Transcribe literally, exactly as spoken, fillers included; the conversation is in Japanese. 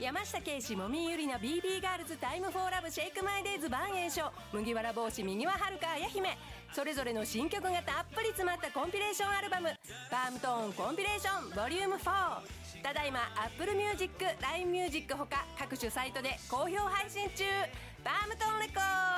山下圭史もみゆりな ビービー ガールズタイムフォーラブシェイクマイデイズ万栄翔麦わら帽子右ははるかあや姫それぞれの新曲がたっぷり詰まったコンピレーションアルバムパームトーンコンピレーションボリュームフォーただいま Apple Music、ライン Music ほか各種サイトで好評配信中パームトーンレコード